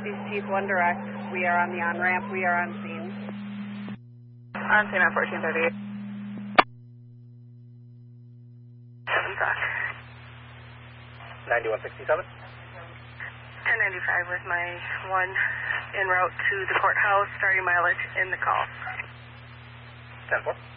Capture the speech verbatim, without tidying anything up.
Northeast Chief, one direct. We are on the on-ramp. We are on scene. On scene at fourteen thirty-eight. seven o'clock. ninety-one sixty-seven. ten ninety-five with my one en route to the courthouse, starting mileage in the call. ten four.